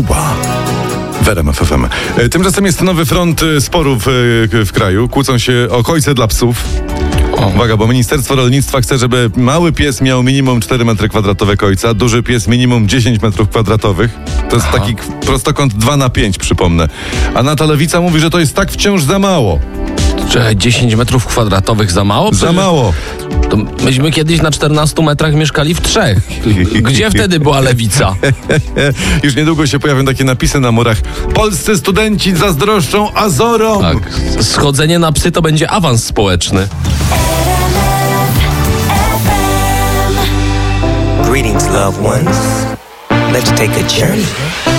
Kuba w RMF FM. Tymczasem jest nowy front sporów w kraju. Kłócą się o kojce dla psów. Uwaga, bo Ministerstwo Rolnictwa chce, żeby mały pies miał minimum 4 m2 kojca, duży pies minimum 10 m2. To jest taki prostokąt 2:5, przypomnę. A Nata Lewica mówi, że to jest tak wciąż za mało. Czy 10 m2 za mało? Za mało. To myśmy kiedyś na 14 metrach mieszkali w 3. Gdzie wtedy była lewica? Już niedługo się pojawią takie napisy na murach. Polscy studenci zazdroszczą Azorom. Tak. Schodzenie na psy to będzie awans społeczny. Greetings, loved ones. Let's take a journey.